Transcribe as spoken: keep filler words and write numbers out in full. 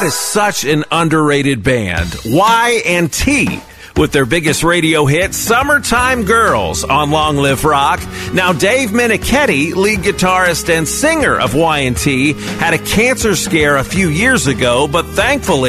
That is such an underrated band. Y and T. With their biggest radio hit, Summertime Girls, on Long Live Rock. Now, Dave Meniketti, lead guitarist and singer of Y and T, had a cancer scare a few years ago, but thankfully,